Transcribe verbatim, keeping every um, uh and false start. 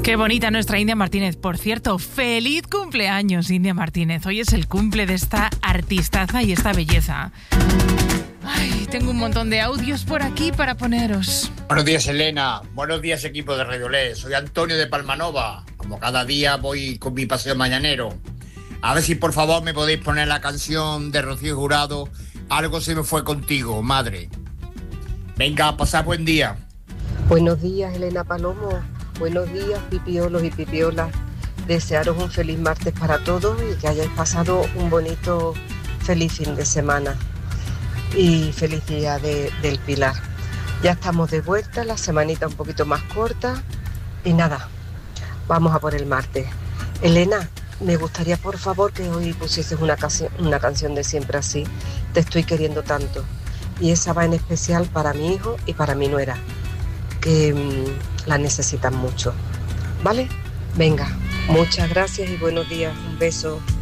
Qué bonita nuestra India Martínez. Por cierto, feliz cumpleaños, India Martínez. Hoy es el cumple de esta artistaza y esta belleza. Ay, tengo un montón de audios por aquí para poneros. Buenos días, Elena. Buenos días, equipo de Radio L E. Soy Antonio de Palmanova. Como cada día voy con mi paseo mañanero. A ver si por favor me podéis poner la canción de Rocío Jurado, Algo se me fue contigo, madre. Venga, pasad buen día. Buenos días, Elena Palomo. Buenos días, pipiolos y pipiolas. Desearos un feliz martes para todos y que hayáis pasado un bonito, feliz fin de semana. Y feliz día de, del Pilar. Ya estamos de vuelta, la semanita un poquito más corta. Y nada, vamos a por el martes. Elena, me gustaría por favor que hoy pusieses una, casi, una canción de Siempre Así. Te estoy queriendo tanto. Y esa va en especial para mi hijo y para mi nuera, que mmm, la necesitan mucho. ¿Vale? Venga, muchas gracias y buenos días. Un beso.